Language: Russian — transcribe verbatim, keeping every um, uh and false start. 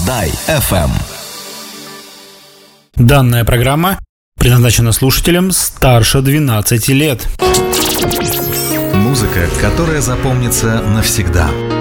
Валдай-эф эм. Данная программа предназначена слушателям старше двенадцати лет. Музыка, которая запомнится навсегда.